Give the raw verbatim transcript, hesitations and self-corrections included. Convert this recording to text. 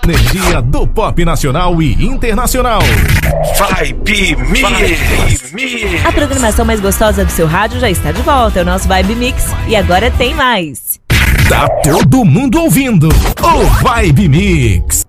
Energia do pop nacional e internacional. Vibe Mix. A programação mais gostosa do seu rádio já está de volta. É o nosso Vibe Mix. E agora tem mais. Tá todo mundo ouvindo o Vibe Mix.